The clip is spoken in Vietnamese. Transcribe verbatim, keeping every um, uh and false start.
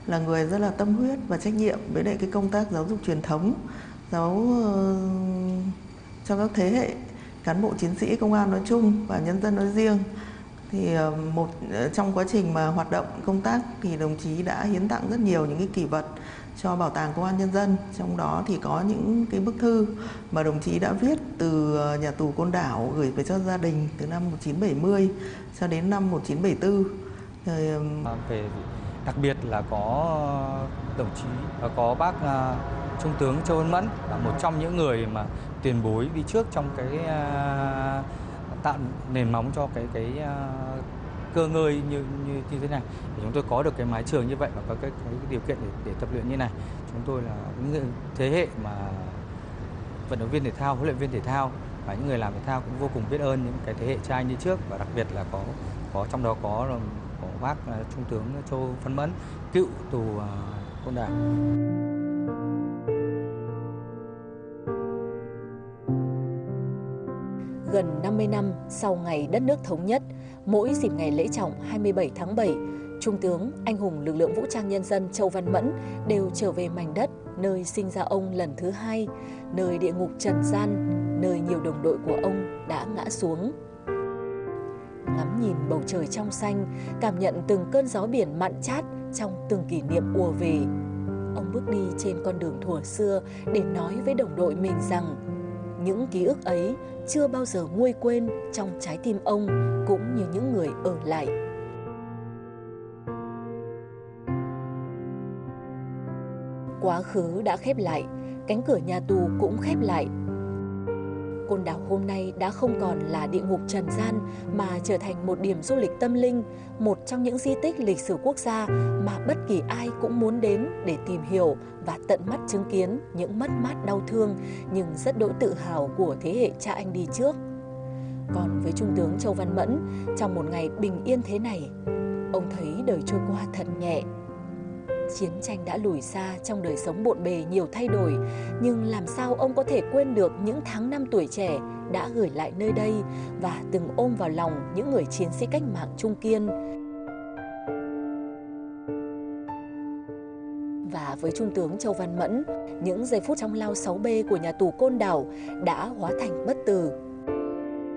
là người rất là tâm huyết và trách nhiệm với lại cái công tác giáo dục truyền thống, giáo uh, cho các thế hệ cán bộ chiến sĩ công an nói chung và nhân dân nói riêng. Thì một trong quá trình mà hoạt động công tác thì đồng chí đã hiến tặng rất nhiều những cái kỷ vật cho Bảo tàng Công an Nhân dân. Trong đó thì có những cái bức thư mà đồng chí đã viết từ nhà tù Côn Đảo gửi về cho gia đình từ năm một nghìn chín trăm bảy mươi cho đến năm một nghìn chín trăm bảy mươi tư. Rồi... Về đặc biệt là có đồng chí có bác Trung tướng Châu Văn Mẫn là một trong những người mà tiền bối đi trước trong cái tạo nền móng cho cái cái uh, cơ ngơi như như như thế này, để chúng tôi có được cái mái trường như vậy và có cái, cái điều kiện để, để tập luyện như này. Chúng tôi là những thế hệ mà vận động viên thể thao, huấn luyện viên thể thao và những người làm thể thao cũng vô cùng biết ơn những cái thế hệ cha anh đi trước, và đặc biệt là có có trong đó có có bác uh, Trung tướng Châu Văn Mẫn, cựu tù uh, Côn Đảo. Gần năm mươi năm sau ngày đất nước thống nhất, mỗi dịp ngày lễ trọng hai mươi bảy tháng bảy, Trung tướng anh hùng lực lượng vũ trang nhân dân Châu Văn Mẫn đều trở về mảnh đất nơi sinh ra ông lần thứ hai, nơi địa ngục trần gian, nơi nhiều đồng đội của ông đã ngã xuống. Ngắm nhìn bầu trời trong xanh, cảm nhận từng cơn gió biển mặn chát trong từng kỷ niệm ùa về, ông bước đi trên con đường thuở xưa để nói với đồng đội mình rằng những ký ức ấy chưa bao giờ nguôi quên trong trái tim ông cũng như những người ở lại. Quá khứ đã khép lại, cánh cửa nhà tù cũng khép lại. Côn Đảo hôm nay đã không còn là địa ngục trần gian mà trở thành một điểm du lịch tâm linh, một trong những di tích lịch sử quốc gia mà bất kỳ ai cũng muốn đến để tìm hiểu và tận mắt chứng kiến những mất mát đau thương nhưng rất đỗi tự hào của thế hệ cha anh đi trước. Còn với Trung tướng Châu Văn Mẫn, trong một ngày bình yên thế này, ông thấy đời trôi qua thật nhẹ. Chiến tranh đã lùi xa, trong đời sống bộn bề nhiều thay đổi, nhưng làm sao ông có thể quên được những tháng năm tuổi trẻ đã gửi lại nơi đây và từng ôm vào lòng những người chiến sĩ cách mạng trung kiên. Và với Trung tướng Châu Văn Mẫn, những giây phút trong lao sáu B của nhà tù Côn Đảo đã hóa thành bất tử.